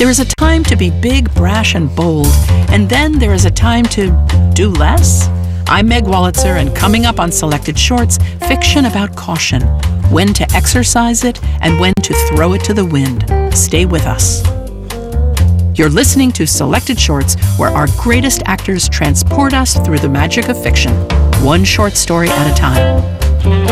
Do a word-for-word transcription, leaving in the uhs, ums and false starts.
There is a time to be big, brash, and bold, and then there is a time to do less. I'm Meg Wolitzer, and coming up on Selected Shorts, fiction about caution, when to exercise it and when to throw it to the wind. Stay with us. You're listening to Selected Shorts, where our greatest actors transport us through the magic of fiction, one short story at a time.